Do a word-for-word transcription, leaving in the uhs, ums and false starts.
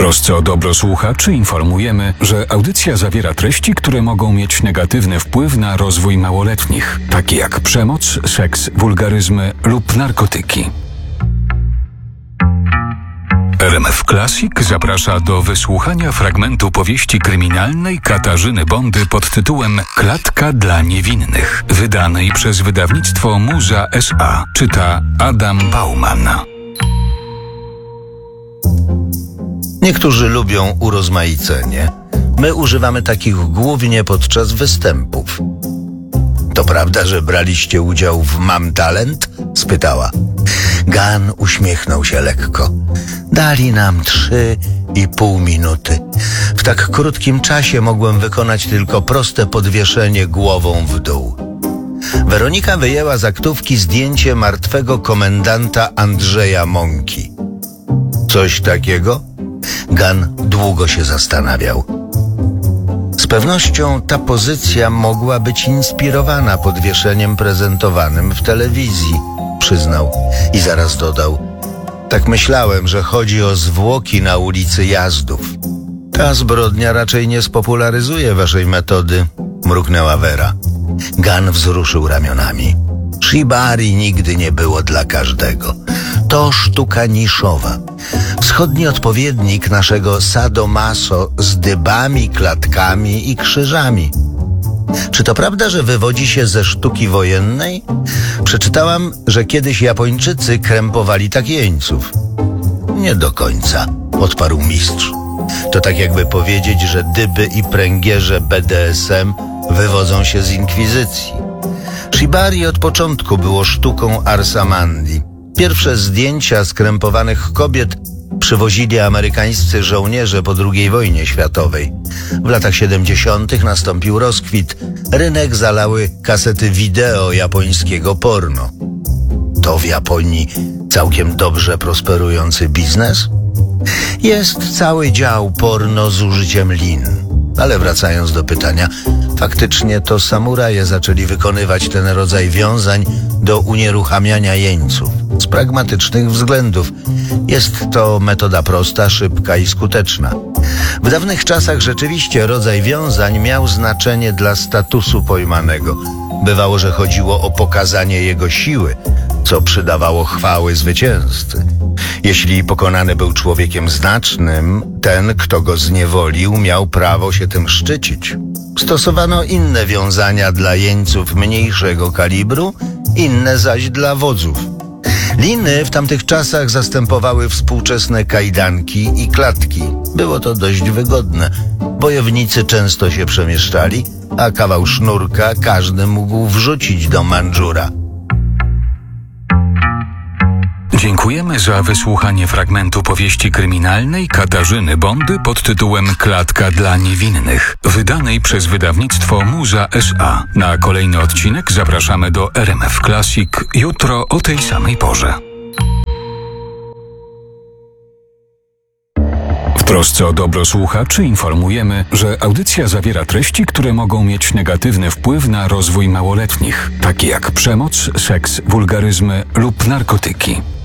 trosce o dobro słuchaczy informujemy, że audycja zawiera treści, które mogą mieć negatywny wpływ na rozwój małoletnich, takie jak przemoc, seks, wulgaryzmy lub narkotyki. R M F Classic zaprasza do wysłuchania fragmentu powieści kryminalnej Katarzyny Bondy pod tytułem Klatka dla niewinnych, wydanej przez wydawnictwo Muza S A. Czyta Adam Bauman. Niektórzy lubią urozmaicenie. My używamy takich głównie podczas występów. To prawda, że braliście udział w Mam Talent? Spytała. Gunn uśmiechnął się lekko. Dali nam trzy i pół minuty. W tak krótkim czasie mogłem wykonać tylko proste podwieszenie głową w dół. Weronika wyjęła z aktówki zdjęcie martwego komendanta Andrzeja Mąki. Coś takiego? Gunn długo się zastanawiał. Z pewnością ta pozycja mogła być inspirowana podwieszeniem prezentowanym w telewizji, przyznał i zaraz dodał. Tak myślałem, że chodzi o zwłoki na ulicy Jazdów. Ta zbrodnia raczej nie spopularyzuje waszej metody, mruknęła Wera. Gunn wzruszył ramionami. Shibari nigdy nie było dla każdego. To sztuka niszowa. Wschodni odpowiednik naszego sadomaso z dybami, klatkami i krzyżami. Czy to prawda, że wywodzi się ze sztuki wojennej? Przeczytałam, że kiedyś Japończycy krępowali tak jeńców. Nie do końca, odparł mistrz. To tak jakby powiedzieć, że dyby i pręgierze B D S M wywodzą się z inkwizycji. Shibari od początku było sztuką Arsamandi. Pierwsze zdjęcia skrępowanych kobiet przywozili amerykańscy żołnierze po drugiej wojnie światowej. W latach siedemdziesiątych nastąpił rozkwit. Rynek zalały kasety wideo japońskiego porno. To w Japonii całkiem dobrze prosperujący biznes? Jest cały dział porno z użyciem lin. Ale wracając do pytania, faktycznie to samuraje zaczęli wykonywać ten rodzaj wiązań do unieruchamiania jeńców. Z pragmatycznych względów. Jest to metoda prosta, szybka i skuteczna. W dawnych czasach rzeczywiście rodzaj wiązań miał znaczenie dla statusu pojmanego. Bywało, że chodziło o pokazanie jego siły, co przydawało chwały zwycięzcy. Jeśli pokonany był człowiekiem znacznym, ten, kto go zniewolił, miał prawo się tym szczycić. Stosowano inne wiązania dla jeńców mniejszego kalibru, inne zaś dla wodzów. Liny w tamtych czasach zastępowały współczesne kajdanki i klatki. Było to dość wygodne. Bojownicy często się przemieszczali, a kawał sznurka każdy mógł wrzucić do mandżura. Dziękujemy za wysłuchanie fragmentu powieści kryminalnej Katarzyny Bondy pod tytułem Klatka dla niewinnych, wydanej przez wydawnictwo Muza S A. Na kolejny odcinek zapraszamy do R M F Classic jutro o tej samej porze. W trosce o dobro słuchaczy informujemy, że audycja zawiera treści, które mogą mieć negatywny wpływ na rozwój małoletnich, takie jak przemoc, seks, wulgaryzmy lub narkotyki.